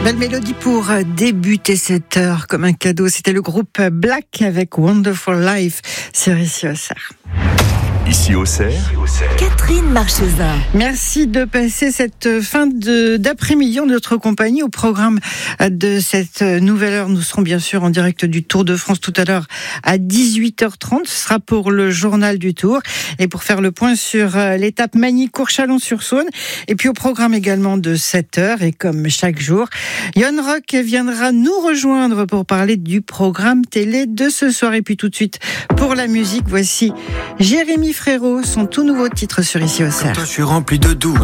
Belle mélodie pour débuter cette heure comme un cadeau. C'était le groupe Black avec Wonderful Life sur ici au Cerf. Ici au Cerf, Catherine Marchezin. Merci de passer cette fin d'après-midi en notre compagnie. Au programme de cette nouvelle heure, nous serons bien sûr en direct du Tour de France tout à l'heure à 18h30. Ce sera pour le journal du Tour et pour faire le point sur l'étape Magny-Courchalon-sur-Saône. Et puis au programme également de 7h et comme chaque jour, Yon Rock viendra nous rejoindre pour parler du programme télé de ce soir. Et puis tout de suite, pour la musique, voici Jérémy Frérot, son tout nouveau titre sur Ici au Cerf. Toi, je suis rempli de doutes.